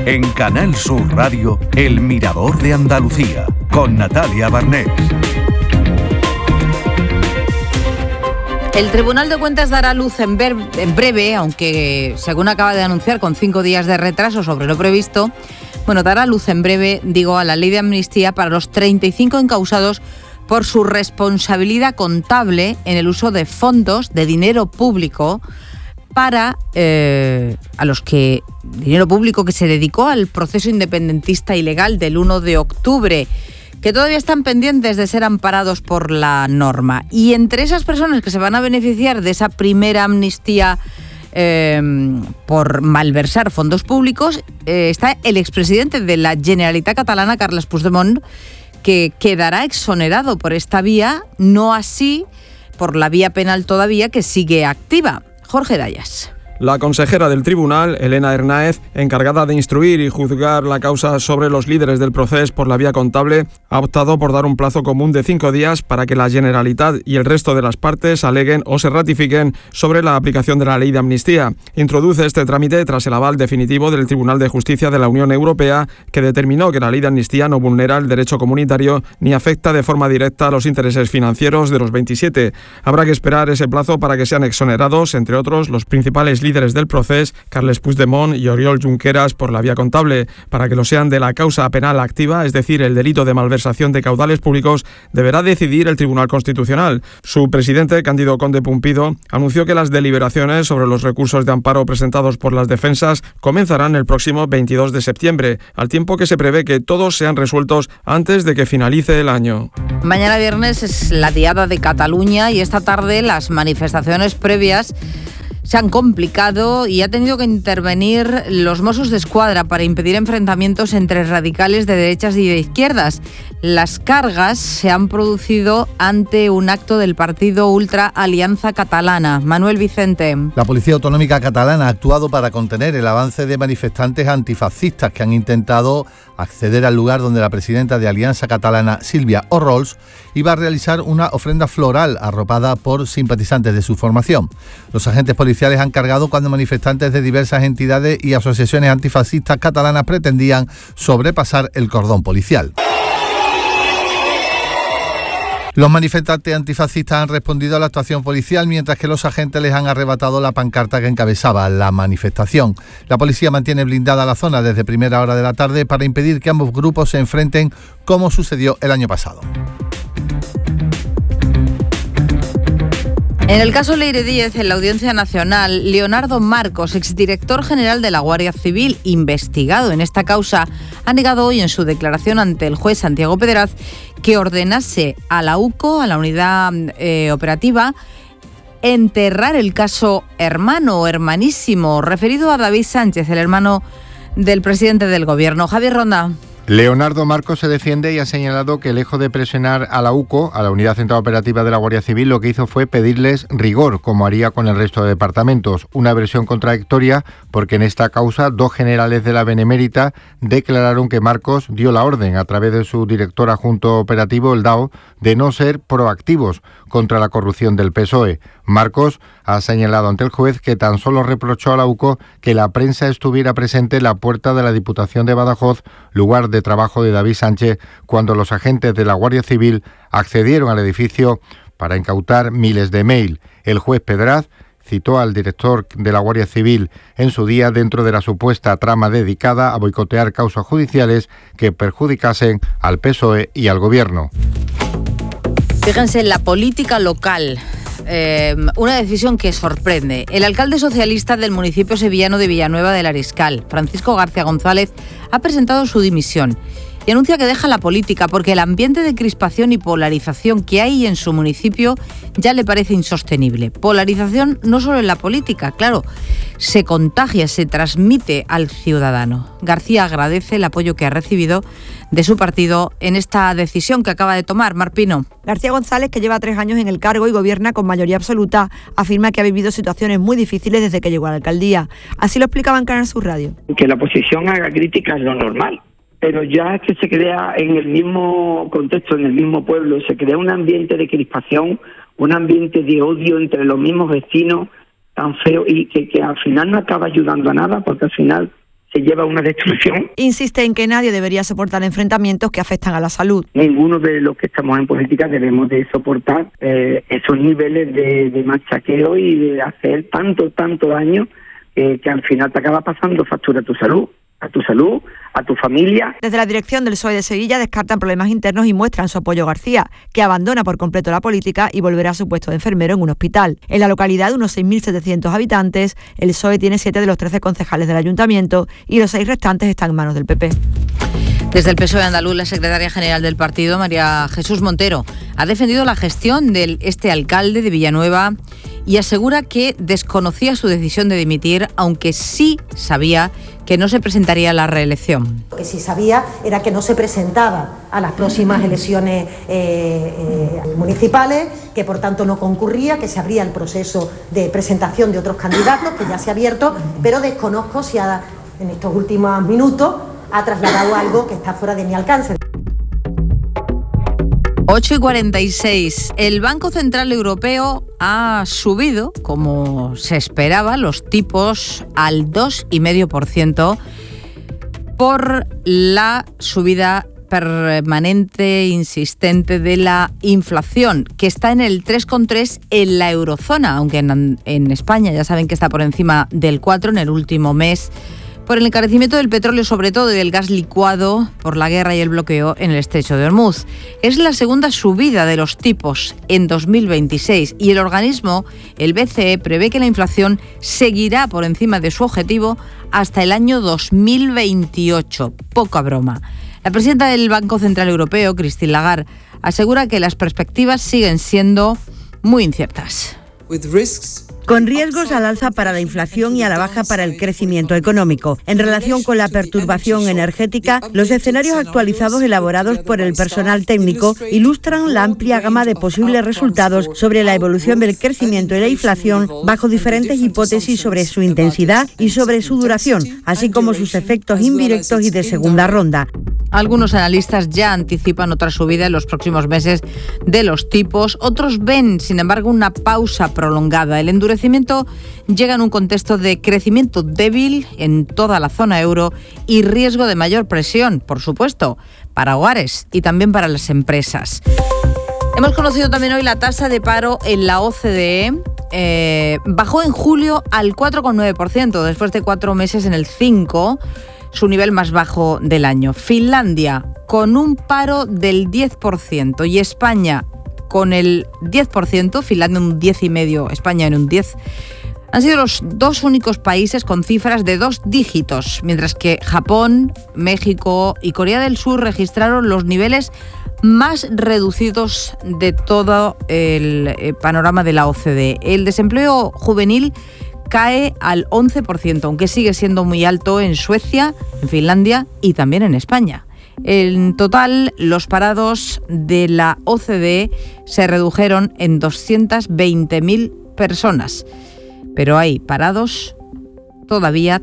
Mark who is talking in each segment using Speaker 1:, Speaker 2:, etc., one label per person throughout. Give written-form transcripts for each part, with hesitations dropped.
Speaker 1: En Canal Sur Radio, El Mirador de Andalucía, con Natalia Barnés.
Speaker 2: El Tribunal de Cuentas dará luz en breve, aunque según acaba de anunciar con 5 días de retraso sobre lo previsto, dará luz en breve, a la ley de amnistía para los 35 encausados por su responsabilidad contable en el uso de fondos de dinero público para dinero público que se dedicó al proceso independentista ilegal del 1 de octubre, que todavía están pendientes de ser amparados por la norma. Y entre esas personas que se van a beneficiar de esa primera amnistía por malversar fondos públicos está el expresidente de la Generalitat Catalana, Carles Puigdemont, que quedará exonerado por esta vía, no así por la vía penal todavía, que sigue activa. Jorge Dayas.
Speaker 3: La consejera del tribunal, Elena Hernáez, encargada de instruir y juzgar la causa sobre los líderes del proceso por la vía contable, ha optado por dar un plazo común de 5 días para que la Generalitat y el resto de las partes aleguen o se ratifiquen sobre la aplicación de la ley de amnistía. Introduce este trámite tras el aval definitivo del Tribunal de Justicia de la Unión Europea, que determinó que la ley de amnistía no vulnera el derecho comunitario ni afecta de forma directa a los intereses financieros de los 27. Habrá que esperar ese plazo para que sean exonerados, entre otros, los principales líderes del proceso, Carles Puigdemont y Oriol Junqueras, por la vía contable. Para que lo sean de la causa penal activa, es decir, el delito de malversación de caudales públicos, deberá decidir el Tribunal Constitucional. Su presidente, Cándido Conde Pumpido, anunció que las deliberaciones sobre los recursos de amparo presentados por las defensas comenzarán el próximo 22 de septiembre, al tiempo que se prevé que todos sean resueltos antes de que finalice el año.
Speaker 2: Mañana viernes es la Diada de Cataluña y esta tarde las manifestaciones previas se han complicado y ha tenido que intervenir los Mossos d'Esquadra para impedir enfrentamientos entre radicales de derechas y de izquierdas. Las cargas se han producido ante un acto del partido Ultra Alianza Catalana. Manuel Vicente.
Speaker 4: La Policía Autonómica Catalana ha actuado para contener el avance de manifestantes antifascistas que han intentado acceder al lugar donde la presidenta de Alianza Catalana, Sílvia Orrols, iba a realizar una ofrenda floral arropada por simpatizantes de su formación. Los agentes policiales han cargado cuando manifestantes de diversas entidades y asociaciones antifascistas catalanas pretendían sobrepasar el cordón policial. Los manifestantes antifascistas han respondido a la actuación policial, mientras que los agentes les han arrebatado la pancarta que encabezaba la manifestación. La policía mantiene blindada la zona desde primera hora de la tarde para impedir que ambos grupos se enfrenten, como sucedió el año pasado.
Speaker 2: En el caso Leire Díez, en la Audiencia Nacional, Leonardo Marcos, exdirector general de la Guardia Civil, investigado en esta causa, ha negado hoy en su declaración ante el juez Santiago Pedraz que ordenase a la UCO, a la unidad operativa, enterrar el caso hermano o hermanísimo, referido a David Sánchez, el hermano del presidente del Gobierno. Javier Ronda.
Speaker 5: Leonardo Marcos se defiende y ha señalado que, lejos de presionar a la UCO, a la Unidad Central Operativa de la Guardia Civil, lo que hizo fue pedirles rigor, como haría con el resto de departamentos. Una versión contradictoria, porque en esta causa 2 generales de la Benemérita declararon que Marcos dio la orden, a través de su director adjunto operativo, el DAO, de no ser proactivos contra la corrupción del PSOE. Marcos ha señalado ante el juez que tan solo reprochó a la UCO que la prensa estuviera presente en la puerta de la Diputación de Badajoz, lugar de trabajo de David Sánchez, cuando los agentes de la Guardia Civil accedieron al edificio para incautar miles de mail. El juez Pedraz citó al director de la Guardia Civil en su día dentro de la supuesta trama dedicada a boicotear causas judiciales que perjudicasen al PSOE y al Gobierno.
Speaker 2: Fíjense en la política local. Una decisión que sorprende. El alcalde socialista del municipio sevillano de Villanueva del Ariscal, Francisco García González, ha presentado su dimisión y anuncia que deja la política porque el ambiente de crispación y polarización que hay en su municipio ya le parece insostenible. Polarización no solo en la política, claro, se contagia, se transmite al ciudadano. García agradece el apoyo que ha recibido de su partido en esta decisión que acaba de tomar. Marpino.
Speaker 6: García González, que lleva 3 años en el cargo y gobierna con mayoría absoluta, afirma que ha vivido situaciones muy difíciles desde que llegó a la alcaldía. Así lo explicaba en Canal Sur Radio.
Speaker 7: Que la oposición haga críticas es lo normal, pero ya es que se crea en el mismo contexto, en el mismo pueblo, se crea un ambiente de crispación, un ambiente de odio entre los mismos vecinos tan feo y que al final no acaba ayudando a nada, porque al final que lleva a una destrucción.
Speaker 6: Insiste en que nadie debería soportar enfrentamientos que afectan a la salud.
Speaker 7: Ninguno de los que estamos en política debemos de soportar esos niveles de machaqueo y de hacer tanto daño que al final te acaba pasando factura a tu salud, a tu familia.
Speaker 6: Desde la dirección del PSOE de Sevilla descartan problemas internos y muestran su apoyo a García, que abandona por completo la política y volverá a su puesto de enfermero en un hospital. En la localidad, de unos 6.700 habitantes, el PSOE tiene 7 de los 13 concejales del ayuntamiento y los 6 restantes están en manos del PP.
Speaker 2: Desde el PSOE andaluz, la secretaria general del partido, María Jesús Montero, ha defendido la gestión de este alcalde de Villanueva y asegura que desconocía su decisión de dimitir, aunque sí sabía que no se presentaría a la reelección.
Speaker 8: Lo que sí sabía era que no se presentaba a las próximas elecciones municipales, que por tanto no concurría, que se abría el proceso de presentación de otros candidatos, que ya se ha abierto, pero desconozco si en estos últimos minutos ha trasladado algo que está fuera de mi alcance.
Speaker 2: 8:46. El Banco Central Europeo ha subido, como se esperaba, los tipos al 2,5% por la subida permanente, insistente de la inflación, que está en el 3,3 en la eurozona, aunque en España ya saben que está por encima del 4 en el último mes, por el encarecimiento del petróleo, sobre todo, y del gas licuado por la guerra y el bloqueo en el estrecho de Hormuz. Es la segunda subida de los tipos en 2026 y el organismo, el BCE, prevé que la inflación seguirá por encima de su objetivo hasta el año 2028. Poca broma. La presidenta del Banco Central Europeo, Christine Lagarde, asegura que las perspectivas siguen siendo muy inciertas.
Speaker 9: Con riesgos al alza para la inflación y a la baja para el crecimiento económico. En relación con la perturbación energética, los escenarios actualizados elaborados por el personal técnico ilustran la amplia gama de posibles resultados sobre la evolución del crecimiento y la inflación bajo diferentes hipótesis sobre su intensidad y sobre su duración, así como sus efectos indirectos y de segunda ronda.
Speaker 2: Algunos analistas ya anticipan otra subida en los próximos meses de los tipos. Otros ven, sin embargo, una pausa prolongada. El endurecimiento llega en un contexto de crecimiento débil en toda la zona euro y riesgo de mayor presión, por supuesto, para hogares y también para las empresas. Hemos conocido también hoy la tasa de paro en la OCDE. Bajó en julio al 4,9%, después de 4 meses en el 5%. Su nivel más bajo del año. Finlandia con un paro del 10% y España con el 10%, Finlandia un 10,5%, España en un 10%. Han sido los dos únicos países con cifras de 2 dígitos, mientras que Japón, México y Corea del Sur registraron los niveles más reducidos de todo el panorama de la OCDE. El desempleo juvenil cae al 11%, aunque sigue siendo muy alto en Suecia, en Finlandia y también en España. En total, los parados de la OCDE se redujeron en 220.000 personas, pero hay parados todavía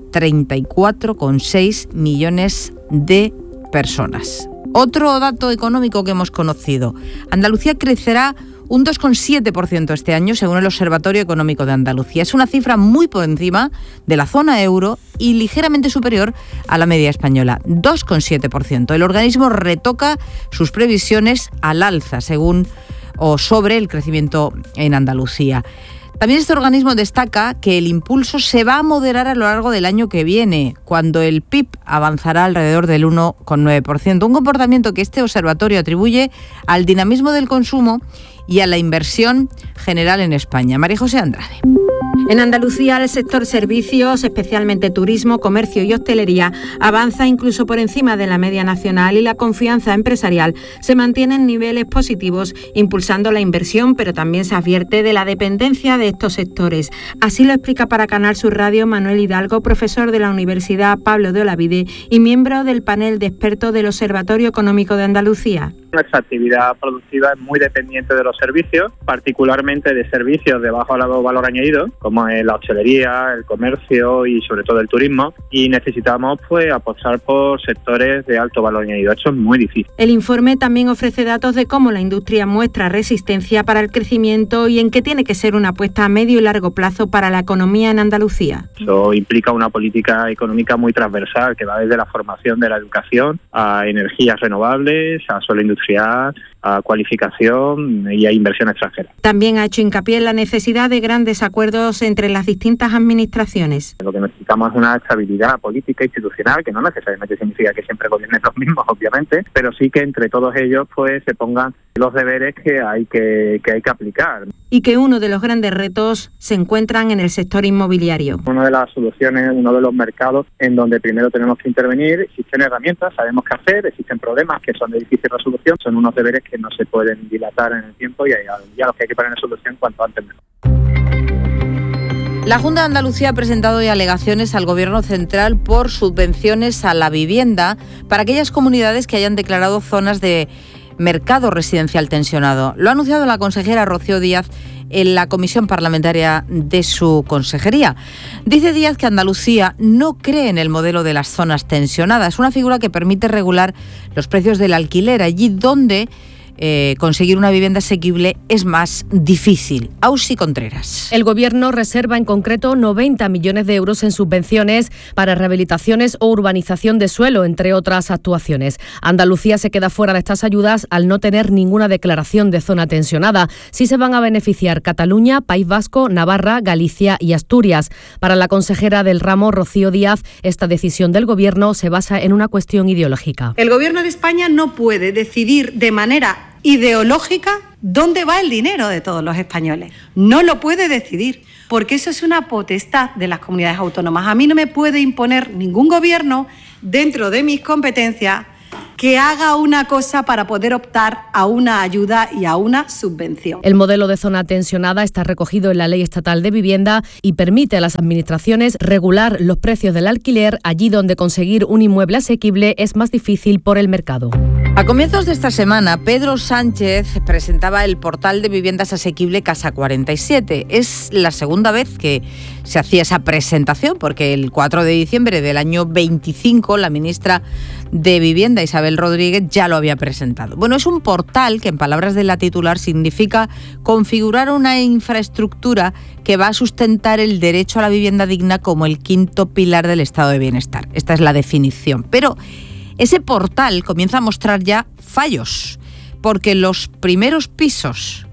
Speaker 2: 34,6 millones de personas. Otro dato económico que hemos conocido: Andalucía crecerá un 2,7% este año, según el Observatorio Económico de Andalucía. Es una cifra muy por encima de la zona euro y ligeramente superior a la media española, 2,7%. El organismo retoca sus previsiones al alza, sobre el crecimiento en Andalucía. También este organismo destaca que el impulso se va a moderar a lo largo del año que viene, cuando el PIB avanzará alrededor del 1,9%, un comportamiento que este observatorio atribuye al dinamismo del consumo y a la inversión general en España. María José Andrade.
Speaker 10: En Andalucía, el sector servicios, especialmente turismo, comercio y hostelería, avanza incluso por encima de la media nacional y la confianza empresarial se mantiene en niveles positivos, impulsando la inversión, pero también se advierte de la dependencia de estos sectores. Así lo explica para Canal Sur Radio Manuel Hidalgo, profesor de la Universidad Pablo de Olavide y miembro del panel de expertos del Observatorio Económico de Andalucía.
Speaker 11: Nuestra actividad productiva es muy dependiente de los servicios, particularmente de servicios de bajo valor añadido, como es la hostelería, el comercio y sobre todo el turismo, y necesitamos apostar por sectores de alto valor añadido. Eso es muy difícil.
Speaker 10: El informe también ofrece datos de cómo la industria muestra resistencia para el crecimiento y en qué tiene que ser una apuesta a medio y largo plazo para la economía en Andalucía.
Speaker 11: Eso implica una política económica muy transversal que va desde la formación de la educación a energías renovables, a suelo industrial, a cualificación y a inversión extranjera.
Speaker 10: También ha hecho hincapié en la necesidad de grandes acuerdos entre las distintas administraciones.
Speaker 11: Lo que necesitamos es una estabilidad política institucional, que no necesariamente significa que siempre gobiernen los mismos, obviamente, pero sí que entre todos ellos se pongan los deberes que hay que aplicar.
Speaker 10: Y que uno de los grandes retos se encuentran en el sector inmobiliario.
Speaker 11: Una de las soluciones, uno de los mercados en donde primero tenemos que intervenir. Existen herramientas, sabemos qué hacer, existen problemas que son de difícil resolución, son unos deberes que no se pueden dilatar en el tiempo y a los que hay que poner en solución cuanto antes mejor.
Speaker 2: La Junta de Andalucía ha presentado hoy alegaciones al Gobierno central por subvenciones a la vivienda para aquellas comunidades que hayan declarado zonas de mercado residencial tensionado. Lo ha anunciado la consejera Rocío Díaz en la comisión parlamentaria de su consejería. Dice Díaz que Andalucía no cree en el modelo de las zonas tensionadas, una figura que permite regular los precios del alquiler allí donde conseguir una vivienda asequible es más difícil. Ausi Contreras.
Speaker 12: El Gobierno reserva en concreto 90 millones de euros en subvenciones para rehabilitaciones o urbanización de suelo, entre otras actuaciones. Andalucía se queda fuera de estas ayudas al no tener ninguna declaración de zona tensionada. Sí se van a beneficiar Cataluña, País Vasco, Navarra, Galicia y Asturias. Para la consejera del ramo, Rocío Díaz, esta decisión del Gobierno se basa en una cuestión ideológica.
Speaker 13: El Gobierno de España no puede decidir de manera ideológica dónde va el dinero de todos los españoles. No lo puede decidir, porque eso es una potestad de las comunidades autónomas. A mí no me puede imponer ningún gobierno dentro de mis competencias que haga una cosa para poder optar a una ayuda y a una subvención.
Speaker 12: El modelo de zona tensionada está recogido en la Ley Estatal de Vivienda y permite a las administraciones regular los precios del alquiler allí donde conseguir un inmueble asequible es más difícil por el mercado.
Speaker 2: A comienzos de esta semana, Pedro Sánchez presentaba el portal de viviendas asequible Casa 47. Es la segunda vez que se hacía esa presentación, porque el 4 de diciembre del año 25 la ministra de Vivienda, Isabel Rodríguez, ya lo había presentado. Bueno, es un portal que, en palabras de la titular, significa configurar una infraestructura que va a sustentar el derecho a la vivienda digna como el quinto pilar del estado de bienestar. Esta es la definición. Pero ese portal comienza a mostrar ya fallos, porque los primeros pisos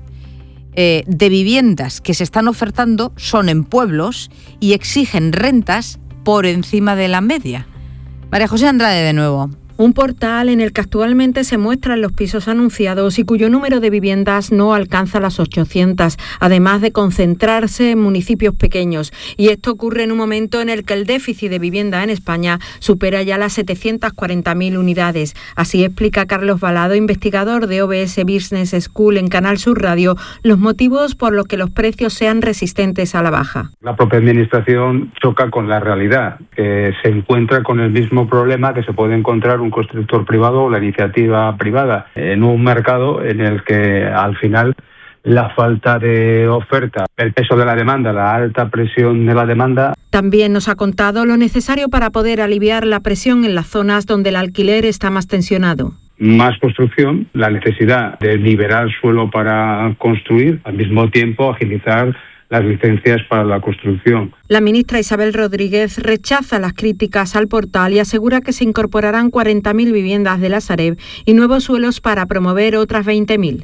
Speaker 2: de viviendas que se están ofertando son en pueblos y exigen rentas por encima de la media. María José Andrade de nuevo.
Speaker 10: Un portal en el que actualmente se muestran los pisos anunciados y cuyo número de viviendas no alcanza las 800, además de concentrarse en municipios pequeños. Y esto ocurre en un momento en el que el déficit de vivienda en España supera ya las 740.000 unidades. Así explica Carlos Balado, investigador de OBS Business School en Canal Sur Radio, los motivos por los que los precios sean resistentes a la baja.
Speaker 14: La propia administración choca con la realidad, que se encuentra con el mismo problema que se puede encontrar un constructor privado o la iniciativa privada en un mercado en el que al final la falta de oferta, el peso de la demanda, la alta presión de la demanda.
Speaker 10: También nos ha contado lo necesario para poder aliviar la presión en las zonas donde el alquiler está más tensionado.
Speaker 14: Más construcción, la necesidad de liberar suelo para construir, al mismo tiempo agilizar las licencias para la construcción.
Speaker 10: La ministra Isabel Rodríguez rechaza las críticas al portal y asegura que se incorporarán 40.000 viviendas de la Sareb y nuevos suelos para promover otras 20.000.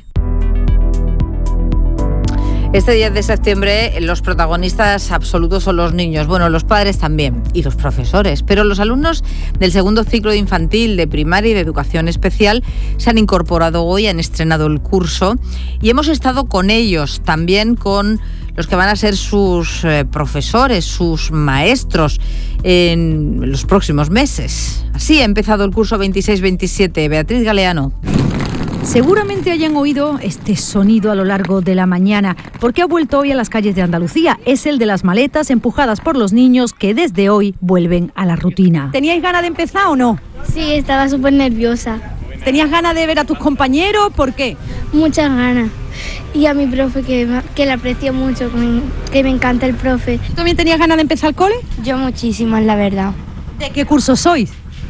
Speaker 2: Este 10 de septiembre los protagonistas absolutos son los niños, bueno, los padres también y los profesores, pero los alumnos del segundo ciclo de infantil, de primaria y de educación especial se han incorporado hoy, han estrenado el curso y hemos estado con ellos, también con los que van a ser sus profesores, sus maestros en los próximos meses. Así ha empezado el curso 26-27. Beatriz Galeano.
Speaker 15: Seguramente hayan oído este sonido a lo largo de la mañana, porque ha vuelto hoy a las calles de Andalucía. Es el de las maletas empujadas por los niños que desde hoy vuelven a la rutina.
Speaker 16: ¿Teníais ganas de empezar o no?
Speaker 17: Sí, estaba súper nerviosa.
Speaker 15: ¿Tenías ganas de ver a tus compañeros? ¿Por qué?
Speaker 16: Muchas ganas. Y a mi profe, que le aprecio mucho, que me encanta el profe.
Speaker 15: ¿Tú también tenías ganas de empezar el cole?
Speaker 16: Yo muchísimas, la verdad.
Speaker 15: ¿De qué curso sois?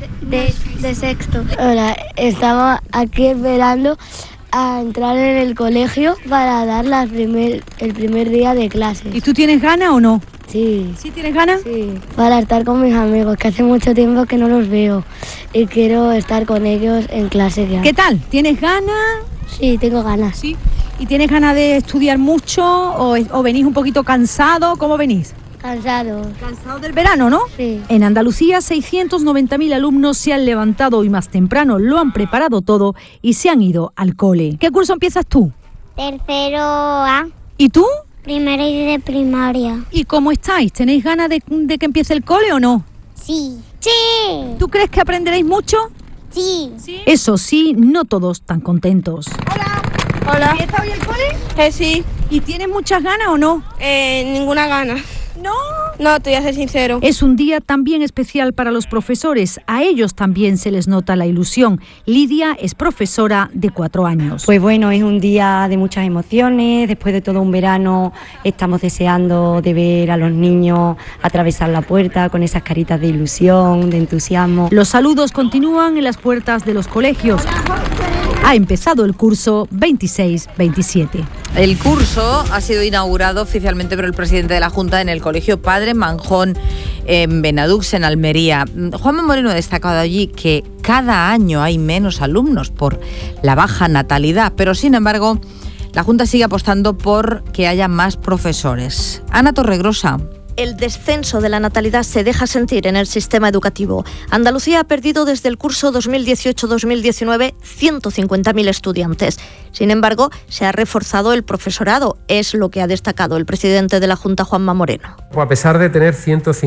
Speaker 16: De sexto. Hola, estamos aquí esperando a entrar en el colegio para dar el primer día de clases.
Speaker 15: ¿Y tú tienes ganas o no?
Speaker 16: Sí.
Speaker 15: ¿Sí tienes ganas?
Speaker 16: Sí, para estar con mis amigos, que hace mucho tiempo que no los veo y quiero estar con ellos en clase ya.
Speaker 15: ¿Qué tal? ¿Tienes ganas?
Speaker 16: Sí, tengo ganas.
Speaker 15: ¿Sí? ¿Y tienes ganas de estudiar mucho o venís un poquito cansado? ¿Cómo venís?
Speaker 16: Cansado.
Speaker 15: Cansado del verano, ¿no?
Speaker 16: Sí.
Speaker 15: En Andalucía, 690.000 alumnos se han levantado hoy más temprano, lo han preparado todo y se han ido al cole. ¿Qué curso empiezas tú?
Speaker 17: Tercero A.
Speaker 15: ¿Y tú?
Speaker 17: Primero y de primaria.
Speaker 15: ¿Y cómo estáis? ¿Tenéis ganas de que empiece el cole o no?
Speaker 17: Sí. Sí.
Speaker 15: ¿Tú crees que aprenderéis mucho?
Speaker 17: Sí.
Speaker 15: Eso sí, no todos tan contentos.
Speaker 18: Hola.
Speaker 15: ¿Y está hoy el cole?
Speaker 18: Sí.
Speaker 15: ¿Y tienes muchas ganas o no?
Speaker 18: Ninguna gana.
Speaker 15: ¿No?
Speaker 18: No, te voy a ser sincero.
Speaker 15: Es un día también especial para los profesores. A ellos también se les nota la ilusión. Lidia es profesora de 4 años.
Speaker 19: Pues bueno, es un día de muchas emociones. Después de todo un verano estamos deseando de ver a los niños atravesar la puerta con esas caritas de ilusión, de entusiasmo.
Speaker 15: Los saludos continúan en las puertas de los colegios. Ha empezado el curso 26-27. El curso ha sido inaugurado oficialmente por el presidente de la Junta en el Colegio Padre Manjón en Benadux, en Almería. Juanma Moreno ha destacado allí que cada año hay menos alumnos por la baja natalidad, pero sin embargo la Junta sigue apostando por que haya más profesores. Ana Torregrosa.
Speaker 20: El descenso de la natalidad se deja sentir en el sistema educativo. Andalucía ha perdido desde el curso 2018-2019 150.000 estudiantes. Sin embargo, se ha reforzado el profesorado, es lo que ha destacado el presidente de la Junta, Juanma Moreno.
Speaker 21: A pesar de tener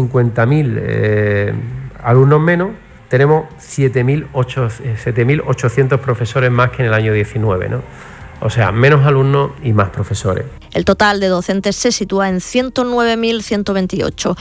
Speaker 21: 150.000 alumnos menos, tenemos 7.800 profesores más que en el año 19, ¿no? O sea, menos alumnos y más profesores.
Speaker 20: El total de docentes se sitúa en 109.128.